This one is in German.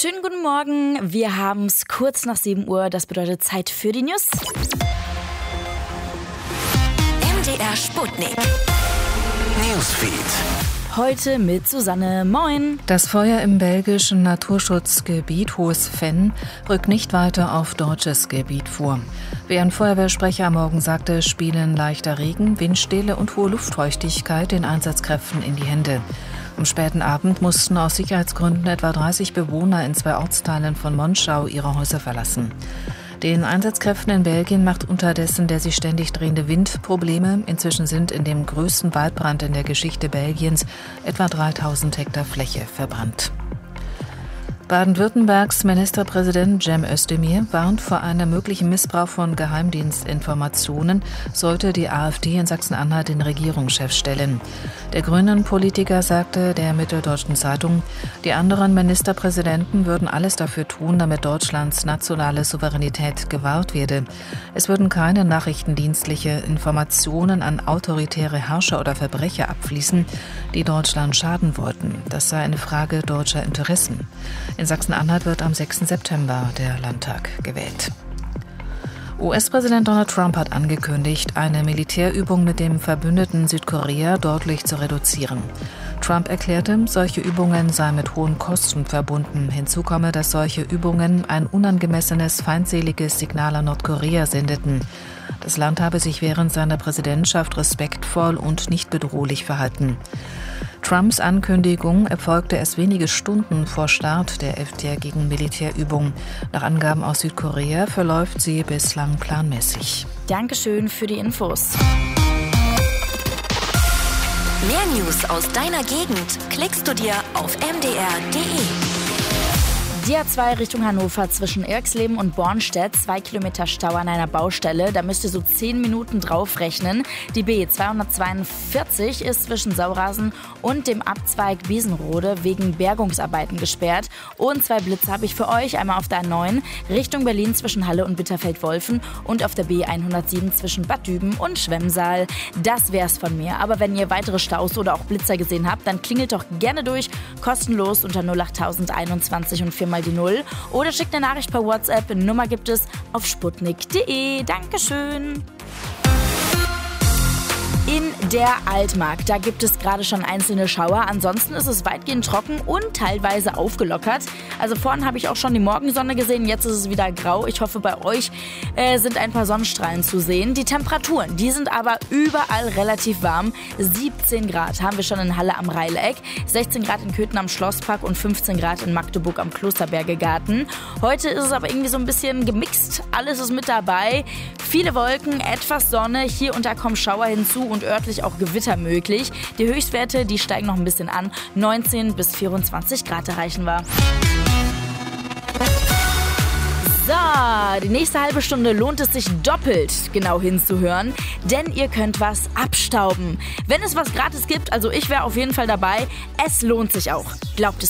Schönen guten Morgen, wir haben es kurz nach 7 Uhr, das bedeutet Zeit für die News. MDR Sputnik Newsfeed. Heute mit Susanne. Moin. Das Feuer im belgischen Naturschutzgebiet Hohes Venn rückt nicht weiter auf deutsches Gebiet vor. Wie ein Feuerwehrsprecher am Morgen sagte, spielen leichter Regen, Windstille und hohe Luftfeuchtigkeit den Einsatzkräften in die Hände. Am späten Abend mussten aus Sicherheitsgründen etwa 30 Bewohner in 2 Ortsteilen von Monschau ihre Häuser verlassen. Den Einsatzkräften in Belgien macht unterdessen der sich ständig drehende Wind Probleme. Inzwischen sind in dem größten Waldbrand in der Geschichte Belgiens etwa 3000 Hektar Fläche verbrannt. Baden-Württembergs Ministerpräsident Cem Özdemir warnt vor einem möglichen Missbrauch von Geheimdienstinformationen, sollte die AfD in Sachsen-Anhalt den Regierungschef stellen. Der Grünen-Politiker sagte der Mitteldeutschen Zeitung, die anderen Ministerpräsidenten würden alles dafür tun, damit Deutschlands nationale Souveränität gewahrt werde. Es würden keine nachrichtendienstliche Informationen an autoritäre Herrscher oder Verbrecher abfließen, die Deutschland schaden wollten. Das sei eine Frage deutscher Interessen. In Sachsen-Anhalt wird am 6. September der Landtag gewählt. US-Präsident Donald Trump hat angekündigt, eine Militärübung mit dem Verbündeten Südkorea deutlich zu reduzieren. Trump erklärte, solche Übungen seien mit hohen Kosten verbunden. Hinzu komme, dass solche Übungen ein unangemessenes, feindseliges Signal an Nordkorea sendeten. Das Land habe sich während seiner Präsidentschaft respektvoll und nicht bedrohlich verhalten. Trumps Ankündigung erfolgte erst wenige Stunden vor Start der FDR-gegen Militärübung. Nach Angaben aus Südkorea verläuft sie bislang planmäßig. Dankeschön für die Infos. Mehr News aus deiner Gegend klickst du dir auf mdr.de. Die A2 Richtung Hannover zwischen Irxleben und Bornstedt, 2 Kilometer Stau an einer Baustelle. Da müsst ihr so 10 Minuten drauf rechnen. Die B242 ist zwischen Saurasen und dem Abzweig Biesenrode wegen Bergungsarbeiten gesperrt. Und 2 Blitze habe ich für euch. Einmal auf der A9 Richtung Berlin zwischen Halle und Bitterfeld-Wolfen und auf der B107 zwischen Bad Düben und Schwemmsaal. Das wär's von mir. Aber wenn ihr weitere Staus oder auch Blitzer gesehen habt, dann klingelt doch gerne durch. Kostenlos unter 08021 und 4 mal die 0 oder schickt eine Nachricht per WhatsApp. Nummer gibt es auf sputnik.de. Dankeschön. In der Altmark, da gibt es gerade schon einzelne Schauer. Ansonsten ist es weitgehend trocken und teilweise aufgelockert. Also vorhin habe ich auch schon die Morgensonne gesehen, jetzt ist es wieder grau. Ich hoffe, bei euch sind ein paar Sonnenstrahlen zu sehen. Die Temperaturen, die sind aber überall relativ warm. 17 Grad haben wir schon in Halle am Reileck, 16 Grad in Köthen am Schlosspark und 15 Grad in Magdeburg am Klosterbergegarten. Heute ist es aber irgendwie so ein bisschen gemixt. Alles ist mit dabei. Viele Wolken, etwas Sonne. Hier und da kommen Schauer hinzu und örtlich auch Gewitter möglich. Die Höchstwerte, die steigen noch ein bisschen an. 19 bis 24 Grad erreichen wir. So, die nächste halbe Stunde lohnt es sich doppelt genau hinzuhören, denn ihr könnt was abstauben. Wenn es was gratis gibt, also ich wäre auf jeden Fall dabei, es lohnt sich auch. Glaubt es